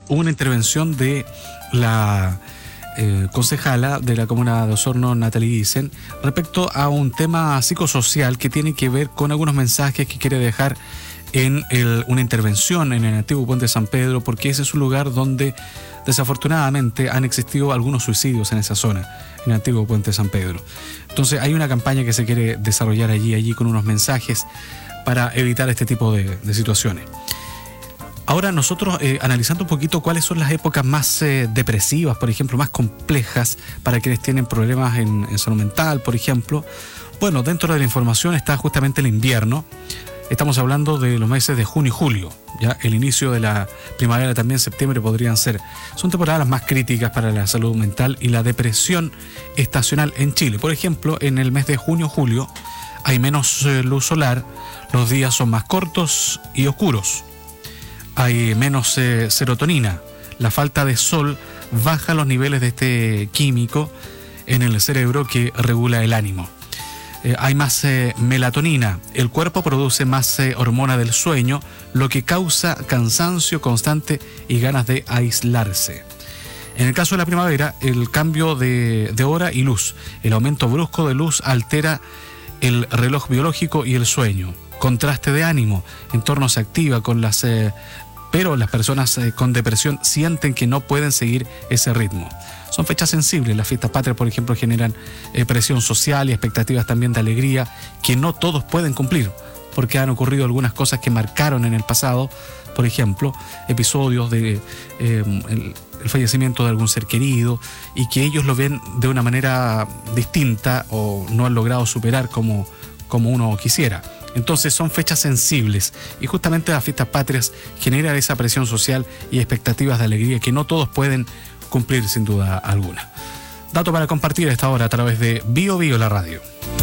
hubo una intervención de la concejala de la comuna de Osorno, Natalie Giesen, respecto a un tema psicosocial que tiene que ver con algunos mensajes que quiere dejar en una intervención en el antiguo Puente San Pedro, porque ese es un lugar donde desafortunadamente han existido algunos suicidios en esa zona, en el antiguo Puente San Pedro. Entonces hay una campaña que se quiere desarrollar allí con unos mensajes para evitar este tipo de situaciones. Ahora nosotros analizando un poquito cuáles son las épocas más depresivas, por ejemplo, más complejas para quienes tienen problemas en salud mental, por ejemplo. Bueno, dentro de la información está justamente el invierno. Estamos hablando de los meses de junio y julio. Ya el inicio de la primavera, también septiembre, podrían ser. Son temporadas más críticas para la salud mental y la depresión estacional en Chile. Por ejemplo, en el mes de junio-julio hay menos luz solar, los días son más cortos y oscuros. Hay menos serotonina. La falta de sol baja los niveles de este químico en el cerebro que regula el ánimo. Hay más melatonina. El cuerpo produce más hormona del sueño, lo que causa cansancio constante y ganas de aislarse. En el caso de la primavera, el cambio de hora y luz. El aumento brusco de luz altera el reloj biológico y el sueño. Contraste de ánimo. Entorno se activa con pero las personas con depresión sienten que no pueden seguir ese ritmo. Son fechas sensibles. Las fiestas patrias, por ejemplo, generan presión social y expectativas también de alegría que no todos pueden cumplir, porque han ocurrido algunas cosas que marcaron en el pasado, por ejemplo, episodios de el fallecimiento de algún ser querido, y que ellos lo ven de una manera distinta o no han logrado superar como uno quisiera. Entonces son fechas sensibles y justamente las fiestas patrias generan esa presión social y expectativas de alegría que no todos pueden cumplir sin duda alguna. Dato para compartir a esta hora a través de Bio Bio la radio.